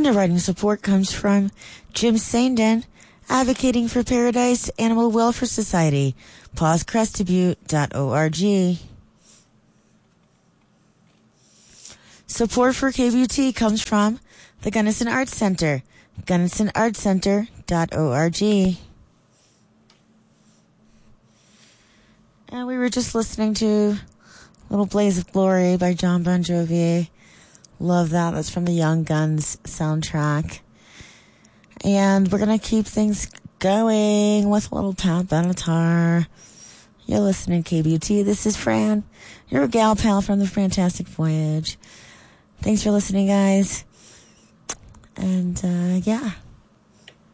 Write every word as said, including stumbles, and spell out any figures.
Underwriting support comes from Jim Sandin, advocating for Paradise Animal Welfare Society, paws crest butte dot org. Support for K B U T comes from the Gunnison Arts Center, gunnison arts center dot org. And we were just listening to Little Blaze of Glory by John Bon Jovi. Love that. That's from the Young Guns soundtrack. And we're going to keep things going with a little Pat Benatar. You're listening to K B U T. This is Fran, your gal pal from the Fantastic Voyage. Thanks for listening, guys. And, uh, yeah.